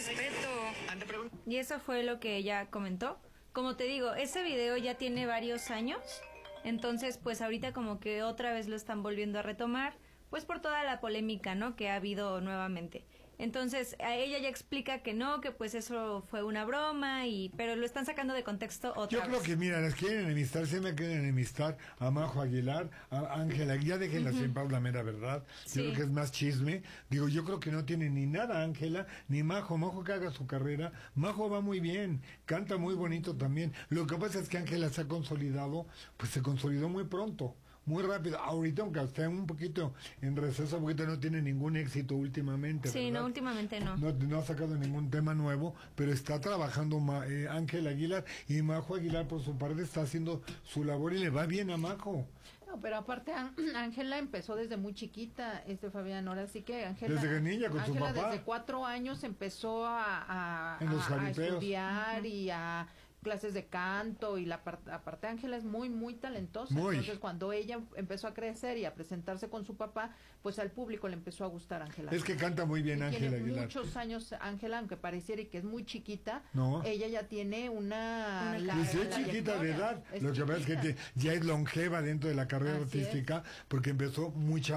respeto. Y eso fue lo que ella comentó. Como te digo, ese video ya tiene varios años, entonces pues ahorita como que otra vez lo están volviendo a retomar, pues por toda la polémica, ¿no?, que ha habido nuevamente. Entonces, a ella ya explica que no, que pues eso fue una broma, pero lo están sacando de contexto otra vez. Yo creo que, mira, las quieren enemistar, se me quieren enemistar a Majo Aguilar, a Ángela, ya déjenlas en paz, la mera verdad. Sí. Yo creo que es más chisme. Digo, yo creo que no tiene ni nada Ángela, ni Majo que haga su carrera. Majo va muy bien, canta muy bonito también. Lo que pasa es que Ángela se ha consolidado, pues se consolidó muy pronto. Muy rápido, ahorita aunque esté un poquito en receso, porque no tiene ningún éxito últimamente. Sí, ¿verdad? no, últimamente no. No ha sacado ningún tema nuevo, pero está trabajando Ángel Aguilar, y Majo Aguilar por su parte está haciendo su labor y le va bien a Majo. No, pero aparte Ángela empezó desde muy chiquita, Fabián, ahora sí que Ángela... Desde que niña, con su papá. Desde 4 años empezó a estudiar y a clases de canto, y aparte Ángela es muy, muy talentosa. Entonces cuando ella empezó a crecer y a presentarse con su papá, pues al público le empezó a gustar Ángela. Es que canta muy bien Ángela Aguilar. Tiene muchos años Ángela, aunque pareciera que es muy chiquita, no. Ella ya tiene una es chiquita de edad, lo que pasa es que ya es longeva dentro de la carrera artística, porque empezó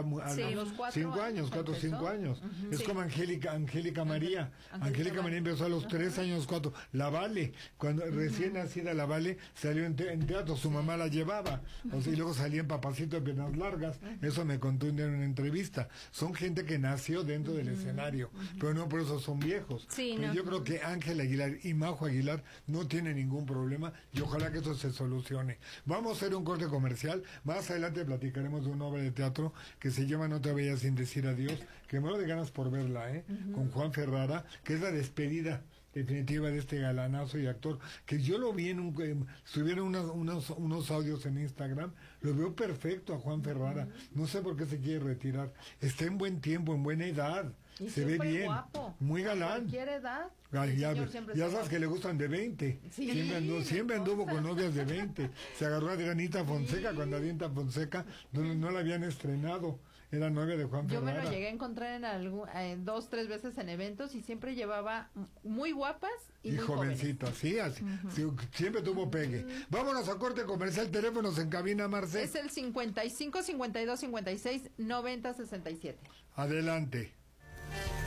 a los 5 años, 4 o 5 años. Es como Angélica María. Angélica María empezó a los 3 años, 4. La Vale, cuando recién nacida la Vale, salió en teatro, su mamá la llevaba, y luego salía en Papacito de Piernas Largas. Eso me contó en una entrevista. Son gente que nació dentro del escenario, pero no por eso son viejos. Sí, pero yo creo que Ángel Aguilar y Majo Aguilar no tienen ningún problema, y ojalá que eso se solucione. Vamos a hacer un corte comercial. Más adelante platicaremos de una obra de teatro que se llama No te vayas sin decir adiós, que me muero de ganas por verla, con Juan Ferrara, que es la despedida definitiva de este galanazo y actor, que yo lo vi subieron unos audios en Instagram, lo veo perfecto a Juan Ferrara. No sé por qué se quiere retirar, está en buen tiempo, en buena edad, y se ve bien, guapo, muy galán. A cualquier edad. Ya sabes que le gustan de 20. Sí, siempre anduvo con novias de 20. Se agarró a Adrianita Fonseca, cuando Adrianita Fonseca no la habían estrenado. Era novia de Juan Ferrara. Yo me lo llegué a encontrar en 2, 3 veces en eventos, y siempre llevaba muy guapas y muy jovencitas, sí, así, siempre tuvo pegue. Vámonos a corte comercial, teléfonos en cabina, Marce. Es el 55 52 56 90 67. Adelante.